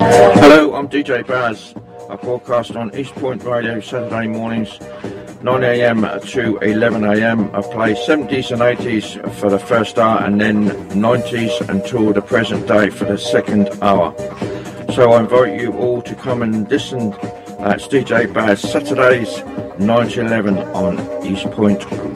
Hello, I'm DJ Baz. I broadcast on East Point Radio Saturday mornings, 9am to 11am. I play 70s and 80s for the first hour and then 90s until the present day for the second hour. So I invite you all to come and listen. It's DJ Baz, Saturdays 9 to 11 on East Point